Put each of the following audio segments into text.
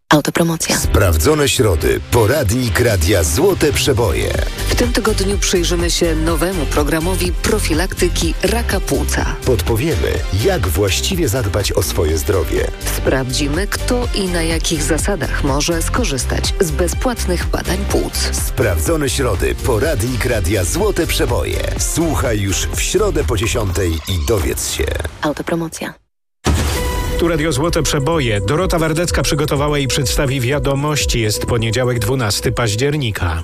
Autopromocja. Sprawdzone środy. Poradnik Radia Złote Przeboje. W tym tygodniu przyjrzymy się nowemu programowi profilaktyki raka płuca. Podpowiemy, jak właściwie zadbać o swoje zdrowie. Sprawdzimy, kto i na jakich zasadach może skorzystać z bezpłatnych badań płuc. Sprawdzone środy. Poradnik Radia Złote Przeboje. Słuchaj już w środę po 10:00 i dowiedz się. Autopromocja. Tu Radio Złote Przeboje. Dorota Wardecka przygotowała i przedstawi wiadomości. Jest poniedziałek, 12 października.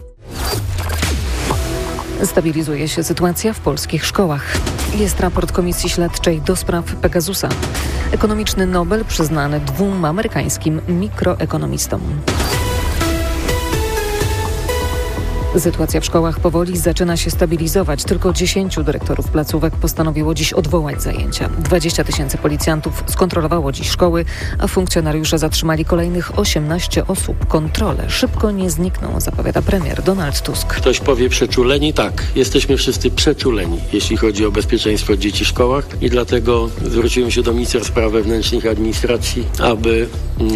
Stabilizuje się sytuacja w polskich szkołach. Jest raport Komisji Śledczej do spraw Pegasusa. Ekonomiczny Nobel przyznany 2 amerykańskim mikroekonomistom. Sytuacja w szkołach powoli zaczyna się stabilizować. Tylko 10 dyrektorów placówek postanowiło dziś odwołać zajęcia. 20 000 policjantów skontrolowało dziś szkoły, a funkcjonariusze zatrzymali kolejnych 18 osób. Kontrole szybko nie znikną, zapowiada premier Donald Tusk. Ktoś powie przeczuleni? Tak, jesteśmy wszyscy przeczuleni, jeśli chodzi o bezpieczeństwo dzieci w szkołach i dlatego zwróciłem się do ministra spraw wewnętrznych i administracji, aby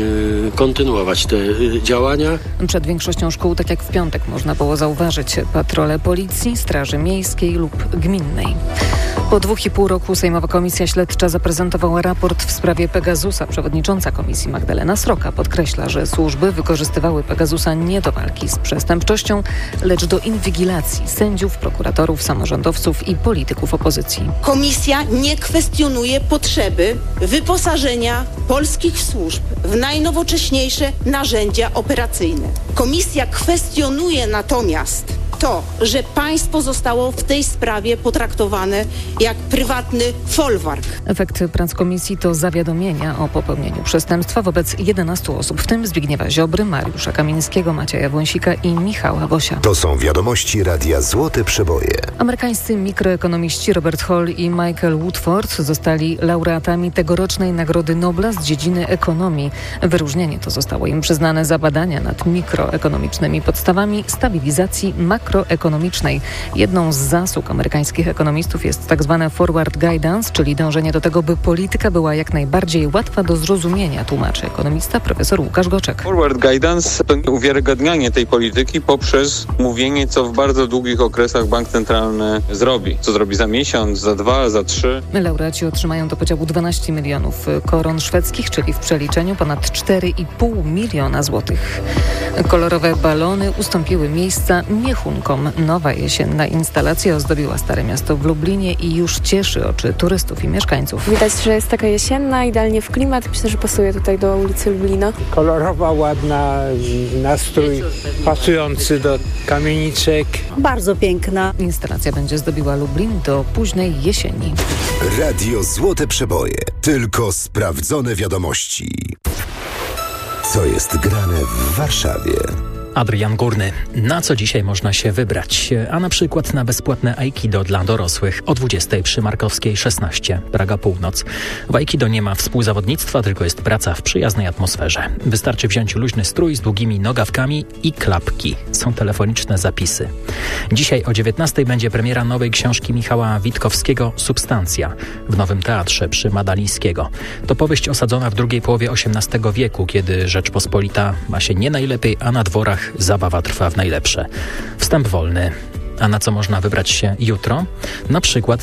kontynuować te działania. Przed większością szkół, tak jak w piątek, można było zauważyć patrole policji, straży miejskiej lub gminnej. Po 2,5 roku Sejmowa Komisja Śledcza zaprezentowała raport w sprawie Pegasusa. Przewodnicząca komisji Magdalena Sroka podkreśla, że służby wykorzystywały Pegasusa nie do walki z przestępczością, lecz do inwigilacji sędziów, prokuratorów, samorządowców i polityków opozycji. Komisja nie kwestionuje potrzeby wyposażenia polskich służb w najnowocześniejsze narzędzia operacyjne. Komisja kwestionuje natomiast to, że państwo zostało w tej sprawie potraktowane jak prywatny folwark. Efekt prac komisji to zawiadomienia o popełnieniu przestępstwa wobec 11 osób, w tym Zbigniewa Ziobry, Mariusza Kamińskiego, Macieja Wąsika i Michała Wosia. To są wiadomości Radia Złote Przeboje. Amerykańscy mikroekonomiści Robert Hall i Michael Woodford zostali laureatami tegorocznej Nagrody Nobla z dziedziny ekonomii. Wyróżnienie to zostało im przyznane za badania nad mikroekonomicznymi podstawami stabilizacji makroekonomicznej. Jedną z zasług amerykańskich ekonomistów jest tak zwane forward guidance, czyli dążenie do tego, by polityka była jak najbardziej łatwa do zrozumienia, tłumaczy ekonomista profesor Łukasz Goczek. Forward guidance to uwiarygadnianie tej polityki poprzez mówienie, co w bardzo długich okresach bank centralny zrobi. Co zrobi za miesiąc, za 2, za 3. Laureaci otrzymają do podziału 12 milionów koron szwedzkich, czyli w przeliczeniu ponad 4,5 miliona złotych. Kolorowe balony ustąpiły miejsca miechunkom. Nowa jesienna instalacja ozdobiła Stare Miasto w Lublinie i już cieszy oczy turystów i mieszkańców. Widać, że jest taka jesienna, idealnie w klimat. Myślę, że pasuje tutaj do ulicy Lublino. Kolorowa, ładna, nastrój pasujący do kamieniczek. Bardzo piękna. Instalacja będzie zdobiła Lublin do późnej jesieni. Radio Złote Przeboje. Tylko sprawdzone wiadomości. Co jest grane w Warszawie? Adrian Górny. Na co dzisiaj można się wybrać? A na przykład na bezpłatne Aikido dla dorosłych o 20 przy Markowskiej 16, Praga Północ. W Aikido nie ma współzawodnictwa, tylko jest praca w przyjaznej atmosferze. Wystarczy wziąć luźny strój z długimi nogawkami i klapki. Są telefoniczne zapisy. Dzisiaj o 19 będzie premiera nowej książki Michała Witkowskiego Substancja w Nowym Teatrze przy Madalińskiego. To powieść osadzona w drugiej połowie XVIII wieku, kiedy Rzeczpospolita ma się nie najlepiej, a na dworach zabawa trwa w najlepsze. Wstęp wolny. A na co można wybrać się jutro? Na przykład